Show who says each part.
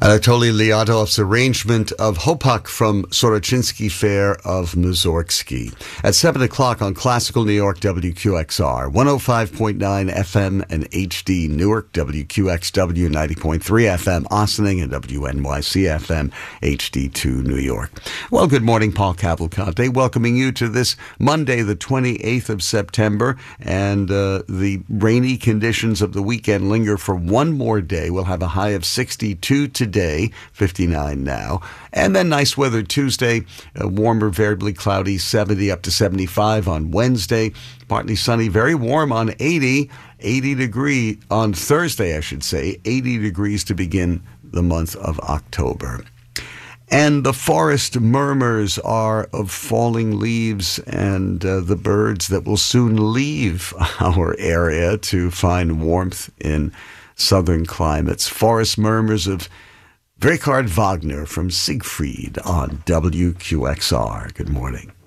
Speaker 1: Anatoly Lyatov's arrangement of Hopak from Sorochinsky Fair of Mussorgsky. At 7 o'clock on Classical New York, WQXR, 105.9 FM and HD Newark, WQXW 90.3 FM Ossining, and WNYC FM HD2 New York. Well, good morning, Paul Cavalcante, welcoming you to this Monday, the 28th of September, and the rainy conditions of the weekend linger for one more day. We'll have a high of 62 today, 59 now, and then nice weather Tuesday, warmer, variably cloudy, 70 up to 75 on Wednesday, partly sunny, very warm on 80 degree on Thursday, I should say, 80 degrees to begin the month of October. And the forest murmurs are of falling leaves and the birds that will soon leave our area to find warmth in southern climates. Forest murmurs of Richard Wagner from Siegfried on WQXR. Good morning.